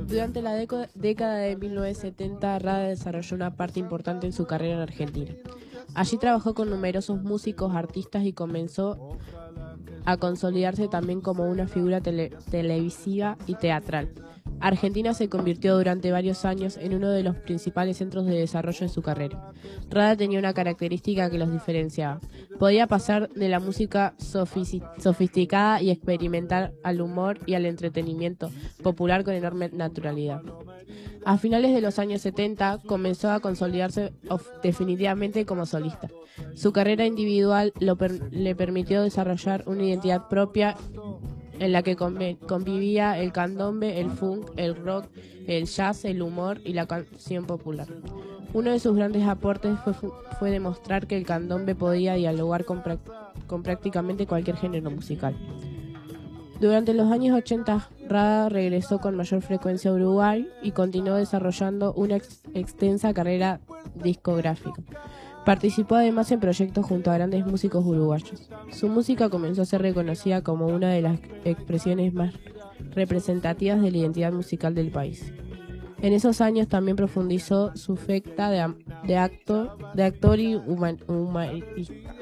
Durante la década de 1970, Rada desarrolló una parte importante en su carrera en Argentina. Allí trabajó con numerosos músicos, artistas y comenzó a consolidarse también como una figura televisiva y teatral. Argentina se convirtió durante varios años en uno de los principales centros de desarrollo de su carrera. Rada tenía una característica que los diferenciaba. Podía pasar de la música sofisticada y experimental al humor y al entretenimiento popular con enorme naturalidad. A finales de los años 70 comenzó a consolidarse definitivamente como solista. Su carrera individual le permitió desarrollar una identidad propia en la que convivía el candombe, el funk, el rock, el jazz, el humor y la canción popular. Uno de sus grandes aportes fue demostrar que el candombe podía dialogar con prácticamente cualquier género musical. Durante los años 80, Rada regresó con mayor frecuencia a Uruguay y continuó desarrollando una extensa carrera discográfica. Participó además en proyectos junto a grandes músicos uruguayos. Su música comenzó a ser reconocida como una de las expresiones más representativas de la identidad musical del país. En esos años también profundizó su faceta de actor y humanista.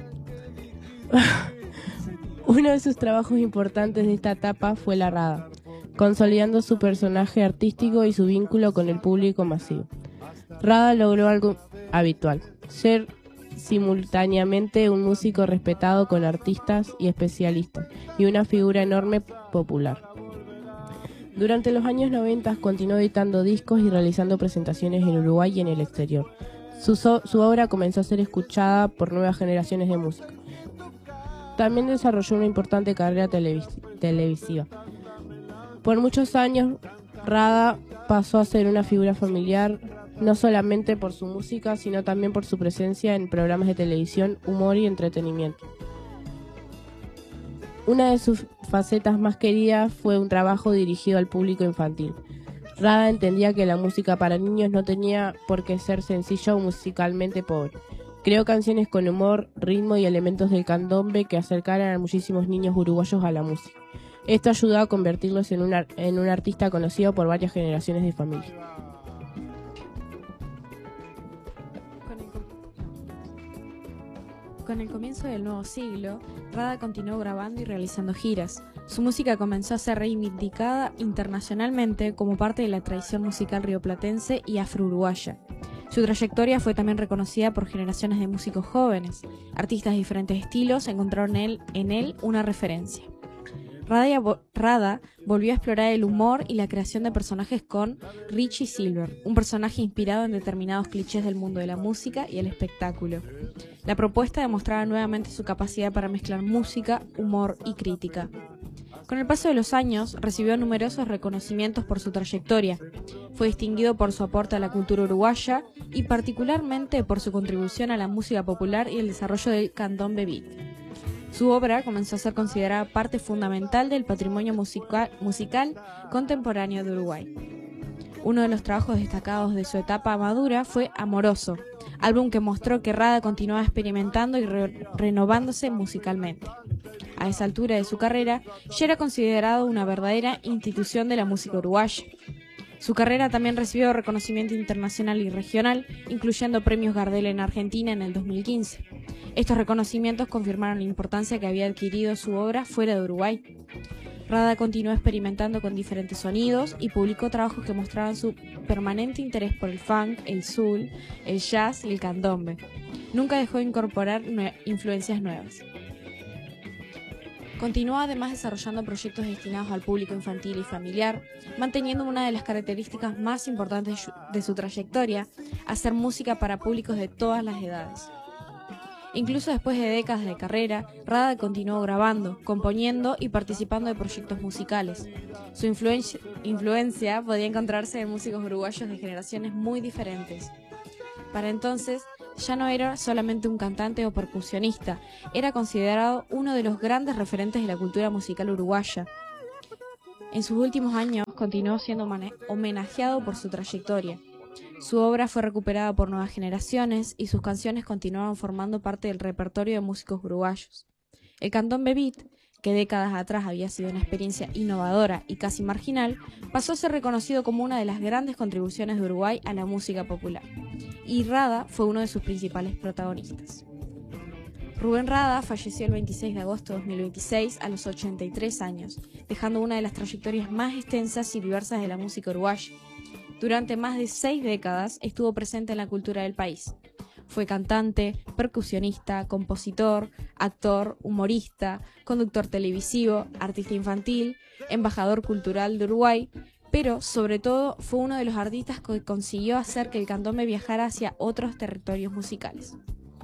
Uno de sus trabajos importantes de esta etapa fue La Rada, consolidando su personaje artístico y su vínculo con el público masivo. Rada logró algo habitual, ser simultáneamente un músico respetado con artistas y especialistas y una figura enorme popular. Durante los años 90 continuó editando discos y realizando presentaciones en Uruguay y en el exterior. Su obra comenzó a ser escuchada por nuevas generaciones de músicos. También desarrolló una importante carrera televisiva. Por muchos años, Rada pasó a ser una figura familiar, no solamente por su música, sino también por su presencia en programas de televisión, humor y entretenimiento. Una de sus facetas más queridas fue un trabajo dirigido al público infantil. Rada entendía que la música para niños no tenía por qué ser sencilla o musicalmente pobre. Creó canciones con humor, ritmo y elementos del candombe que acercaran a muchísimos niños uruguayos a la música. Esto ayudó a convertirlos en un artista conocido por varias generaciones de familia. Con el comienzo del nuevo siglo, Rada continuó grabando y realizando giras. Su música comenzó a ser reivindicada internacionalmente como parte de la tradición musical rioplatense y afro-uruguaya. Su trayectoria fue también reconocida por generaciones de músicos jóvenes. Artistas de diferentes estilos encontraron en él una referencia. Rada volvió a explorar el humor y la creación de personajes con Richie Silver, un personaje inspirado en determinados clichés del mundo de la música y el espectáculo. La propuesta demostraba nuevamente su capacidad para mezclar música, humor y crítica. Con el paso de los años, recibió numerosos reconocimientos por su trayectoria. Fue distinguido por su aporte a la cultura uruguaya y particularmente por su contribución a la música popular y el desarrollo del candombe beat. Su obra comenzó a ser considerada parte fundamental del patrimonio musical contemporáneo de Uruguay. Uno de los trabajos destacados de su etapa madura fue Amoroso, álbum que mostró que Rada continuaba experimentando y renovándose musicalmente. A esa altura de su carrera, ya era considerado una verdadera institución de la música uruguaya. Su carrera también recibió reconocimiento internacional y regional, incluyendo premios Gardel en Argentina en el 2015. Estos reconocimientos confirmaron la importancia que había adquirido su obra fuera de Uruguay. Rada continuó experimentando con diferentes sonidos y publicó trabajos que mostraban su permanente interés por el funk, el soul, el jazz y el candombe. Nunca dejó de incorporar influencias nuevas. Continuó además desarrollando proyectos destinados al público infantil y familiar, manteniendo una de las características más importantes de su trayectoria, hacer música para públicos de todas las edades. Incluso después de décadas de carrera, Rada continuó grabando, componiendo y participando de proyectos musicales. Su influencia podía encontrarse en músicos uruguayos de generaciones muy diferentes. Para entonces, ya no era solamente un cantante o percusionista, era considerado uno de los grandes referentes de la cultura musical uruguaya. En sus últimos años continuó siendo homenajeado por su trayectoria. Su obra fue recuperada por nuevas generaciones y sus canciones continuaron formando parte del repertorio de músicos uruguayos. El candombe beat que décadas atrás había sido una experiencia innovadora y casi marginal, pasó a ser reconocido como una de las grandes contribuciones de Uruguay a la música popular. Y Rada fue uno de sus principales protagonistas. Rubén Rada falleció el 26 de agosto de 2026 a los 83 años, dejando una de las trayectorias más extensas y diversas de la música uruguaya. Durante más de 6 décadas estuvo presente en la cultura del país. Fue cantante, percusionista, compositor, actor, humorista, conductor televisivo, artista infantil, embajador cultural de Uruguay, pero sobre todo fue uno de los artistas que consiguió hacer que el candombe viajara hacia otros territorios musicales.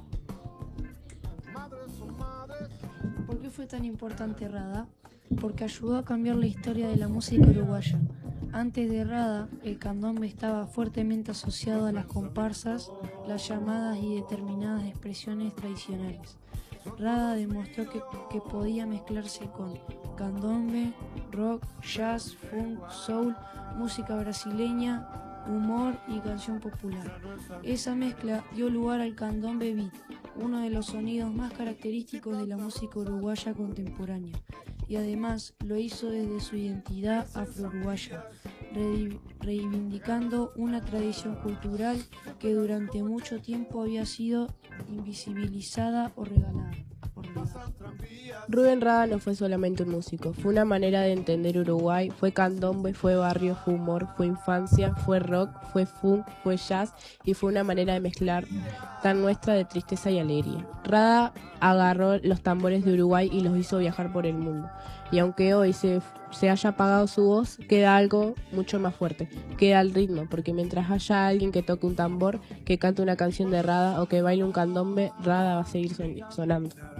¿Por qué fue tan importante Rada? Porque ayudó a cambiar la historia de la música uruguaya. Antes de Rada, el candombe estaba fuertemente asociado a las comparsas, las llamadas y determinadas expresiones tradicionales. Rada demostró que podía mezclarse con candombe, rock, jazz, funk, soul, música brasileña, humor y canción popular. Esa mezcla dio lugar al candombe beat, uno de los sonidos más característicos de la música uruguaya contemporánea, y además lo hizo desde su identidad afro-uruguaya, reivindicando una tradición cultural que durante mucho tiempo había sido invisibilizada o regalada. Rubén Rada no fue solamente un músico, fue una manera de entender Uruguay, fue candombe, fue barrio, fue humor, fue infancia, fue rock, fue funk, fue jazz y fue una manera de mezclar tan nuestra de tristeza y alegría. Rada agarró los tambores de Uruguay y los hizo viajar por el mundo. Y aunque hoy se haya apagado su voz, queda algo mucho más fuerte, queda el ritmo, porque mientras haya alguien que toque un tambor, que cante una canción de Rada o que baile un candombe, Rada va a seguir sonando.